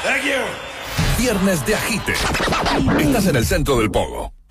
Thank you. Viernes de Agite. Estás en el centro del pogo.